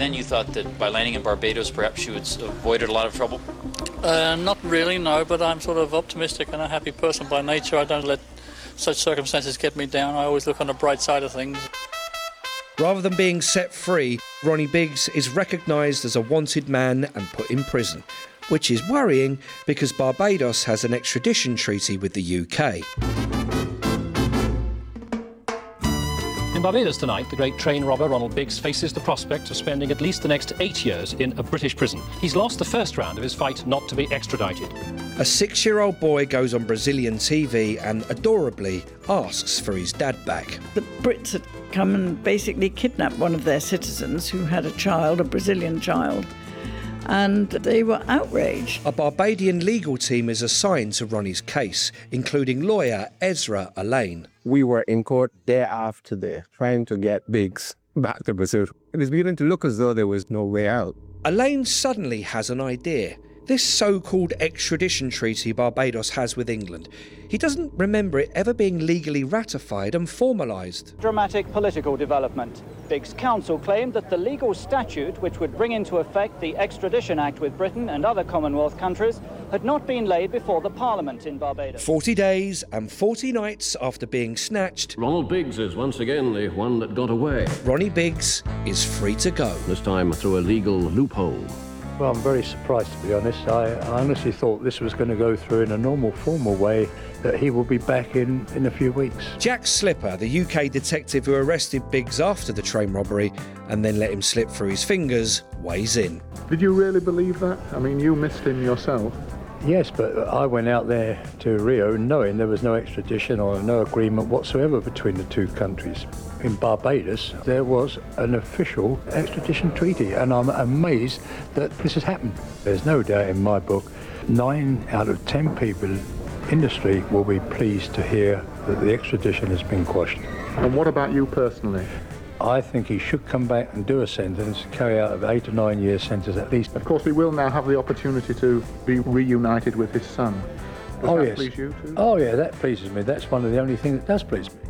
then you thought that by landing in Barbados, perhaps you had avoided a lot of trouble? Not really, no, but I'm sort of optimistic and a happy person by nature. I don't let such circumstances get me down. I always look on the bright side of things. Rather than being set free, Ronnie Biggs is recognised as a wanted man and put in prison, which is worrying because Barbados has an extradition treaty with the UK. In Barbados tonight, the great train robber Ronald Biggs faces the prospect of spending at least the next 8 years in a British prison. He's lost the first round of his fight not to be extradited. A 6-year-old boy goes on Brazilian TV and adorably asks for his dad back. The Brits had come and basically kidnapped one of their citizens who had a child, a Brazilian child, and they were outraged. A Barbadian legal team is assigned to Ronnie's case, including lawyer Ezra Alain. We were in court day after day, trying to get Biggs back to Brazil. It is beginning to look as though there was no way out. Alain suddenly has an idea. This so-called extradition treaty Barbados has with England, he doesn't remember it ever being legally ratified and formalised. Dramatic political development. Biggs' counsel claimed that the legal statute, which would bring into effect the Extradition Act with Britain and other Commonwealth countries, had not been laid before the Parliament in Barbados. 40 days and 40 nights after being snatched, Ronald Biggs is once again the one that got away. Ronnie Biggs is free to go. This time through a legal loophole. Well, I'm very surprised, to be honest. I honestly thought this was going to go through in a normal, formal way, that he will be back in a few weeks. Jack Slipper, the UK detective who arrested Biggs after the train robbery and then let him slip through his fingers, weighs in. Did you really believe that? I mean, you missed him yourself. Yes, but I went out there to Rio knowing there was no extradition or no agreement whatsoever between the two countries. In Barbados, there was an official extradition treaty, and I'm amazed that this has happened. There's no doubt in my book, 9 out of 10 people in the street will be pleased to hear that the extradition has been quashed. And what about you personally? I think he should come back and do a sentence, carry out an 8 or 9 year sentence at least. Of course, we will now have the opportunity to be reunited with his son. Does that please you too? Oh yeah, that pleases me. That's one of the only things that does please me.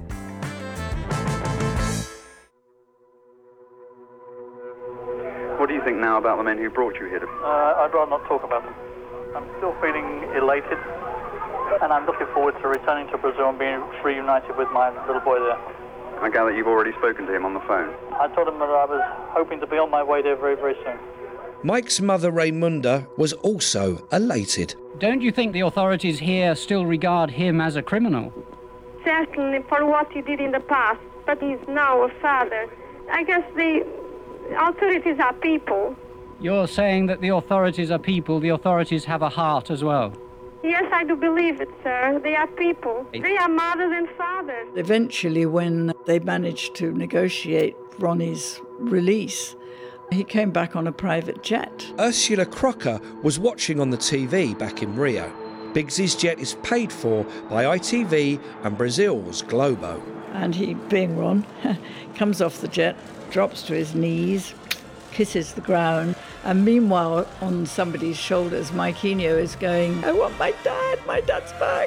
What do you think now about the men who brought you here? I'd rather not talk about them. I'm still feeling elated, and I'm looking forward to returning to Brazil and being reunited with my little boy there. I gather you've already spoken to him on the phone. I told him that I was hoping to be on my way there very, very soon. Mike's mother, Raymunda, was also elated. Don't you think the authorities here still regard him as a criminal? Certainly for what he did in the past, but he's now a father. I guess the authorities are people. You're saying that the authorities are people, the authorities have a heart as well? Yes, I do believe it, sir. They are people. They are mothers and fathers. Eventually, when they managed to negotiate Ronnie's release, he came back on a private jet. Ursula Crocker was watching on the TV back in Rio. Biggs's jet is paid for by ITV and Brazil's Globo. And he, being Ron, comes off the jet, drops to his knees, kisses the ground, and meanwhile on somebody's shoulders Maiquinho is going, "I want my dad's back."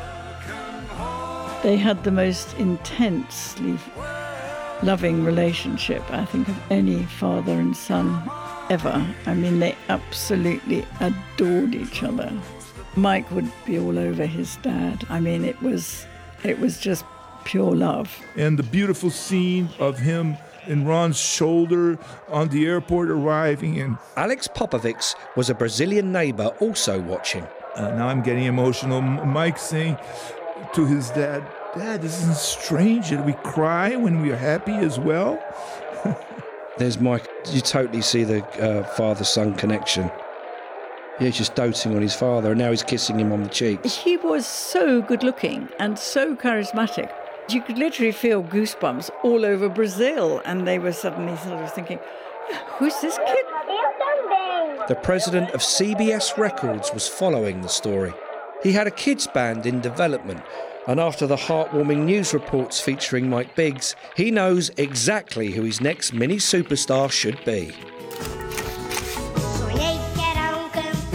They had the most intensely loving relationship, I think, of any father and son ever. I mean, they absolutely adored each other. Mike would be all over his dad. I mean, it was just pure love. And the beautiful scene of him and Ron's shoulder on the airport arriving. And Alex Popovics was a Brazilian neighbour also watching. Now I'm getting emotional. Mike saying to his dad, "Dad, isn't it strange that we cry when we are happy as well?" There's Mike. You totally see the father-son connection. Yeah, he's just doting on his father, and now he's kissing him on the cheeks. He was so good-looking and so charismatic. You could literally feel goosebumps all over Brazil, and they were suddenly sort of thinking, who's this kid? The president of CBS Records was following the story. He had a kids band in development, and after the heartwarming news reports featuring Mike Biggs, he knows exactly who his next mini superstar should be.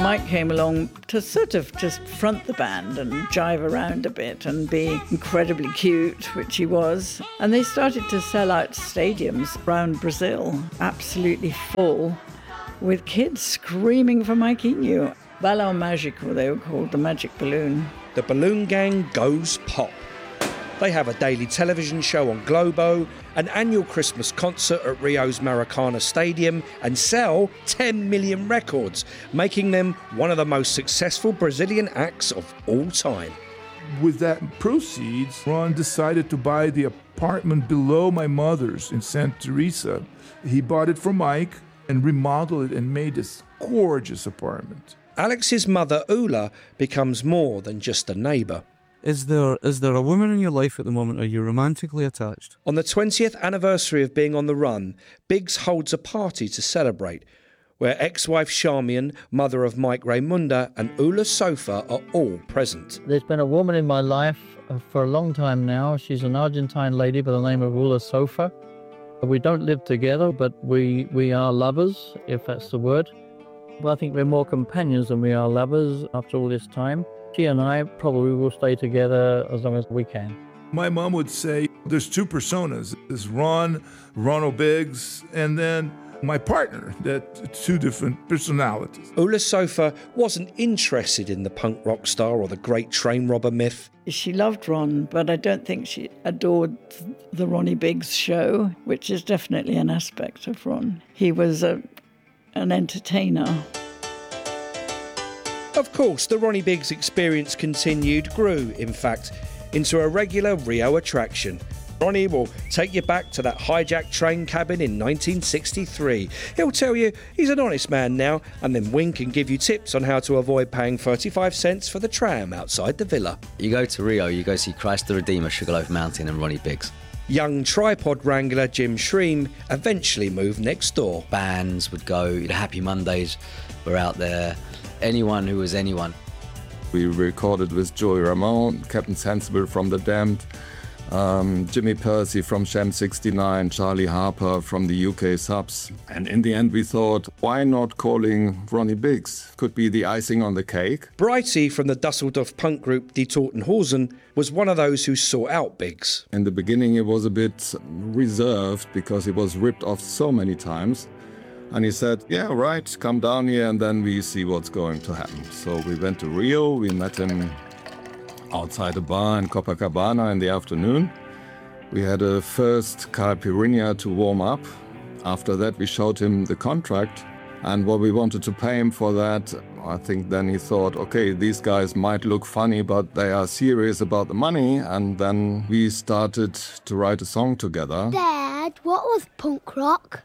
Mike came along to sort of just front the band and jive around a bit and be incredibly cute, which he was. And they started to sell out stadiums around Brazil, absolutely full, with kids screaming for Mikeinho. Balão Mágico, they were called, the magic balloon. The balloon gang goes pop. They have a daily television show on Globo, an annual Christmas concert at Rio's Maracana Stadium, and sell 10 million records, making them one of the most successful Brazilian acts of all time. With that proceeds, Ron decided to buy the apartment below my mother's in Santa Teresa. He bought it for Mike and remodeled it and made this gorgeous apartment. Alex's mother, Ula, becomes more than just a neighbour. Is there a woman in your life at the moment? Are you romantically attached? On the 20th anniversary of being on the run, Biggs holds a party to celebrate, where ex-wife Charmian, mother of Mike Raimunda, and Ula Sofa are all present. There's been a woman in my life for a long time now. She's an Argentine lady by the name of Ula Sofa. We don't live together, but we are lovers, if that's the word. Well, I think we're more companions than we are lovers after all this time. She and I probably will stay together as long as we can. My mom would say there's two personas. There's Ronald Biggs, and then my partner, that two different personalities. Ula Sofa wasn't interested in the punk rock star or the great train robber myth. She loved Ron, but I don't think she adored the Ronnie Biggs show, which is definitely an aspect of Ron. He was an entertainer. Of course, the Ronnie Biggs experience grew, in fact, into a regular Rio attraction. Ronnie will take you back to that hijacked train cabin in 1963. He'll tell you he's an honest man now, and then wink and give you tips on how to avoid paying 35 cents for the tram outside the villa. You go to Rio, you go see Christ the Redeemer, Sugarloaf Mountain and Ronnie Biggs. Young tripod wrangler Jim Shreem eventually moved next door. Bands would go, the Happy Mondays were out there. Anyone who was anyone. We recorded with Joey Ramone, Captain Sensible from The Damned, Jimmy Percy from Sham 69, Charlie Harper from the UK Subs. And in the end we thought, why not calling Ronnie Biggs? Could be the icing on the cake. Brighty from the Dusseldorf punk group Die Totenhosen was one of those who sought out Biggs. In the beginning it was a bit reserved because he was ripped off so many times. And he said, yeah, right, come down here and then we see what's going to happen. So we went to Rio, we met him outside a bar in Copacabana in the afternoon. We had a first caipirinha to warm up. After that, we showed him the contract and what we wanted to pay him for that. I think then he thought, okay, these guys might look funny, but they are serious about the money. And then we started to write a song together. Dad, what was punk rock?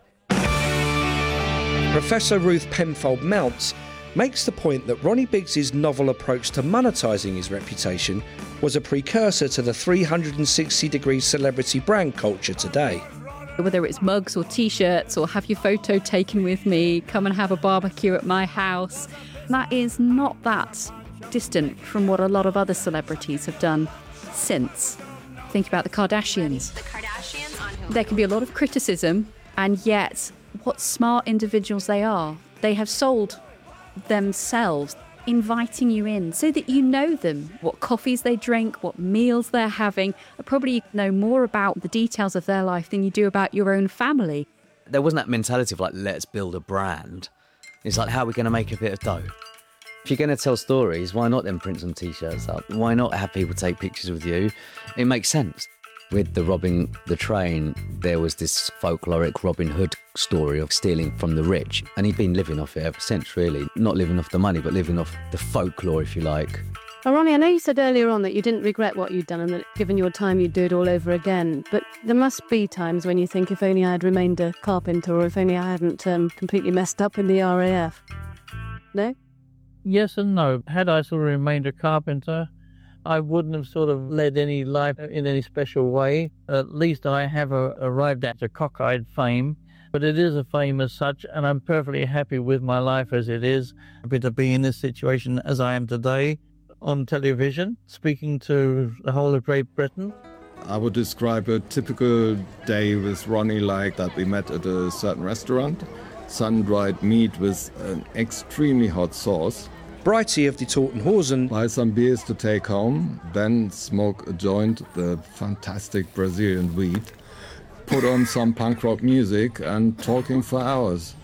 Professor Ruth Penfold Mounts makes the point that Ronnie Biggs' novel approach to monetising his reputation was a precursor to the 360-degree celebrity brand culture today. Whether it's mugs or T-shirts or have your photo taken with me, come and have a barbecue at my house, that is not that distant from what a lot of other celebrities have done since. Think about the Kardashians. There can be a lot of criticism, and yet what smart individuals they are. They have sold themselves, inviting you in so that you know them, what coffees they drink, what meals they're having. Probably know more about the details of their life than you do about your own family. There wasn't that mentality of like, let's build a brand. It's like, how are we going to make a bit of dough? If you're going to tell stories, why not then print some T-shirts up? Why not have people take pictures with you? It makes sense. With the robbing the train, there was this folkloric Robin Hood story of stealing from the rich. And he'd been living off it ever since, really. Not living off the money, but living off the folklore, if you like. Well, Ronnie, I know you said earlier on that you didn't regret what you'd done and that given your time you'd do it all over again. But there must be times when you think, if only I had remained a carpenter or if only I hadn't completely messed up in the RAF. No? Yes and no. Had I sort of remained a carpenter, I wouldn't have sort of led any life in any special way. At least I have arrived at a cockeyed fame, but it is a fame as such, and I'm perfectly happy with my life as it is. Happy to be in this situation as I am today, on television, speaking to the whole of Great Britain. I would describe a typical day with Ronnie like that we met at a certain restaurant. Sun-dried meat with an extremely hot sauce. Brighty of the Totenhausen. Buy some beers to take home, then smoke a joint, the fantastic Brazilian weed, put on some punk rock music and talking for hours.